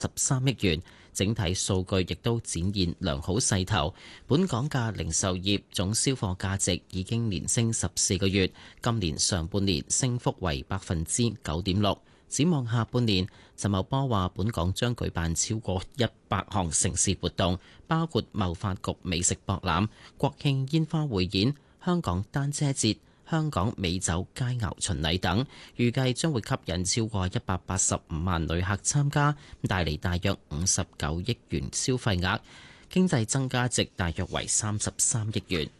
13億元，整體數據亦都展現良好勢頭。本港嘅零售業總銷貨價值已經連升14個月，今年上半年升幅為9.6%。展望下半年，陳茂波話：本港將舉辦超過100項盛事活動，包括貿發局美食博覽、國慶煙花匯演、香港單車節、香港美酒佳餚巡禮等，預計將會吸引超過185萬旅客參加，帶嚟大約59億元消費額，經濟增加值大約為33億元。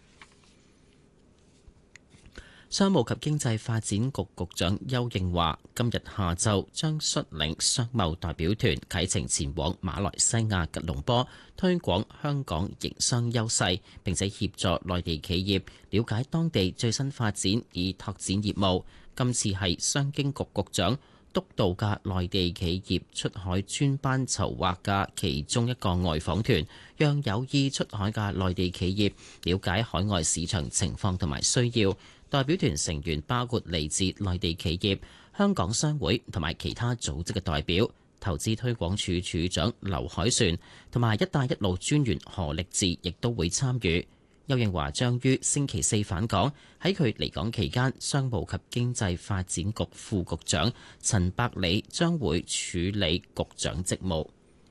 商務及經濟發展局局長邱應華今日下晝將率領商貿代表團啟程前往馬來西亞吉隆坡，推廣香港營商優勢，並且協助內地企業了解當地最新發展，以拓展業務。今次係商經局局長督導嘅內地企業出海專班籌劃嘅其中一個外訪團，讓有意出海嘅內地企業了解海外市場情況同埋需要。代表團成員包括嚟自內地企業、香港商會同埋其他組織嘅代表。投資推廣署署長劉海旋同埋一帶一路專員何力智亦都會參與。邱應華將於星期四返港，喺佢離港期間，商務及經濟發展局副局長陳百里將會處理局長職務。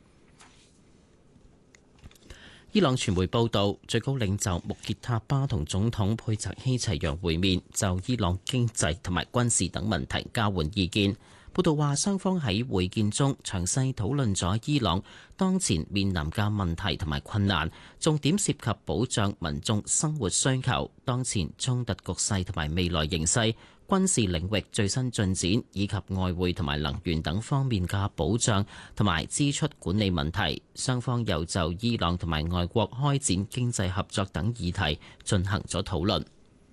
伊朗傳媒報道，最高領袖穆傑塔巴同總統佩澤希齊揚會面，就伊朗經濟同埋軍事等問題交換意見。報道話，雙方喺會見中詳細討論咗伊朗當前面臨嘅問題同埋困難，重點涉及保障民眾生活需求、當前衝突局勢同埋未來形勢、軍事領域最新進展，以及外匯同埋能源等方面嘅保障同埋支出管理問題。雙方又就伊朗同埋外國開展經濟合作等議題進行咗討論。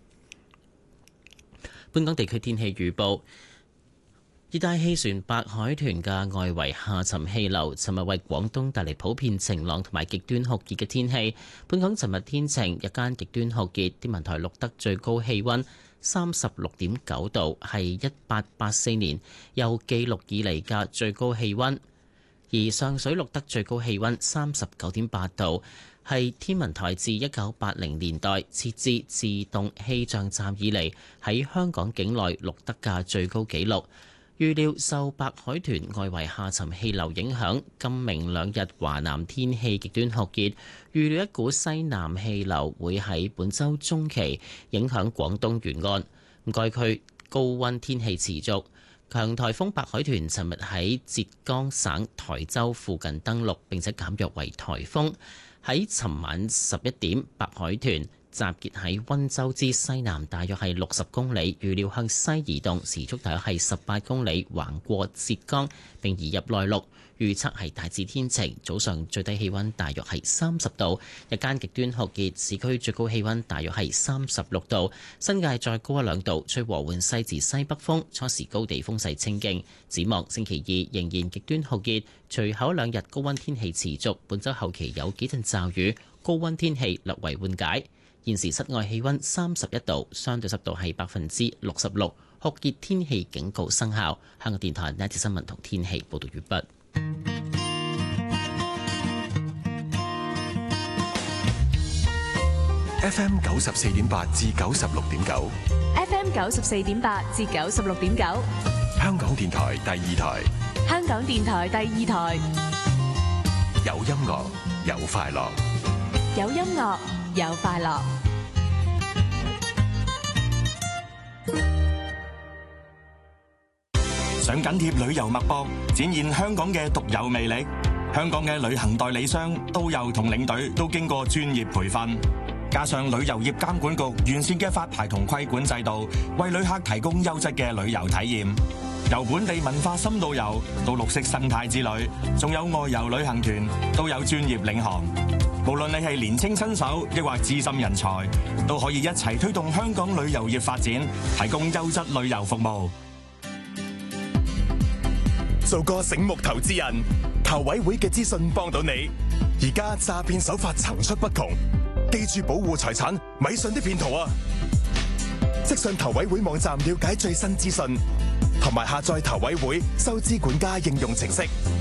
本港地區天氣預報。熱帶氣旋白海豚嘅外圍下沉氣流，尋日為廣東帶嚟普遍晴朗同埋極端酷熱嘅天氣。本港尋日天晴，日間極端酷熱，天文台錄得最高氣溫36.9度，係1884年有記錄以嚟嘅最高氣溫。而上水錄得最高氣溫39.8度，係天文台自1980年代設置自動氣象站以嚟喺香港境內錄得嘅最高紀錄。預料受白海豚外圍下沉氣流影響，今明兩日華南天氣極端酷熱。預料一股西南氣流會喺本週中期影響廣東沿岸，該區高溫天氣持續。強颱風白海豚尋日喺浙江省台州附近登陸，並且減弱為颱風。喺尋晚11點，白海豚集結喺溫州之西南，大約係60公里，預料向西移動，時速大約係18公里，橫過浙江並移入內陸。預測係大致天晴，早上最低氣溫大約係30度，日間極端酷熱，市區最高氣溫大約係36度，新界再高1-2度，吹和緩西至西北風，初時高地風勢清勁。展望星期2仍然極端酷熱，隨後2日高溫天氣持續，本週後期有幾陣驟雨，高溫天氣略為緩解。現時室外氣溫31度，相對濕度係66%，酷熱天氣警告生效。香港電台呢一節新聞同天氣報道完畢。 FM 94.8至96.9 ，FM 94.8至96.9， 香港電台第2台， 香港電台第2台， 有音樂有快樂， 有音樂有快樂。 想緊貼旅遊脈搏，展現香港嘅獨有魅力。香港嘅旅行代理商、導遊同領隊都經過專業培訓，加上旅遊業監管局完善嘅發牌同規管制度，為旅客提供優質嘅旅遊體驗。由本地文化深度遊到綠色生態之旅，仲有外遊旅行團，都有專業領航。無論你係年輕新手，抑或資深人才，都可以一齊推動香港旅遊業發展，提供優質旅遊服務。 做個醒目投資人，投委會嘅資訊幫到你。而家詐騙手法層出不窮，記住保護財產，咪信啲騙徒啊！即上投委會網站了解最新資訊，同埋下載投委會收支管家應用程式。